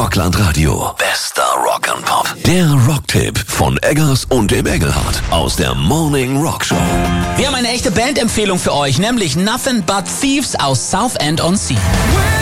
Rockland Radio. Bester Rock'n'Pop. Der Rocktipp von Eggers und dem Engelhardt aus der Morning Rock Show. Wir haben eine echte Bandempfehlung für euch, nämlich Nothing But Thieves aus Southend-on-Sea.